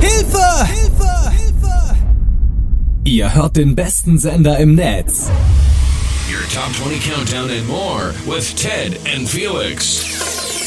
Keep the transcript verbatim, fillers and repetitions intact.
Hilfe! Hilfe! Hilfe! Ihr hört den besten Sender im Netz. Your Top twenty Countdown and more with Ted and Felix.